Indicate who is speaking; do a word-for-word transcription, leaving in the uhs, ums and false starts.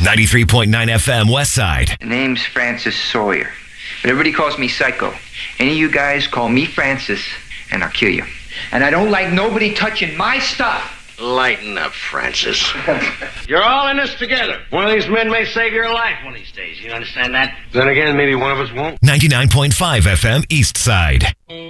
Speaker 1: ninety-three point nine F M West Side.
Speaker 2: The name's Francis Sawyer, but everybody calls me Psycho. Any of you guys call me Francis, and I'll kill you. And I don't like nobody touching my stuff.
Speaker 3: Lighten up, Francis. You're all in this together. One of these men may save your life one of these days. You understand that? Then again, maybe one of us won't.
Speaker 1: ninety-nine point five F M East Side.